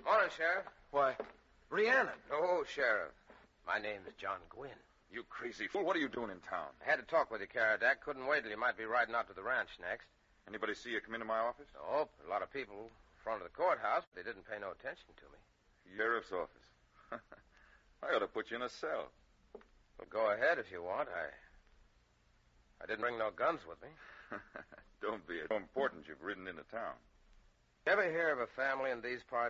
Morning, Sheriff. Why, Rhiannon. Oh, Sheriff. My name is John Gwynn. You crazy fool. What are you doing in town? I had to talk with you, Caradak. Couldn't wait till you might be riding out to the ranch next. Anybody see you come into my office? Nope. A lot of people in front of the courthouse, but they didn't pay no attention to me. Sheriff's office. I ought to put you in a cell. Well, go ahead if you want. I didn't bring no guns with me. Don't be. It's so important you've ridden into town. You ever hear of a family in these parts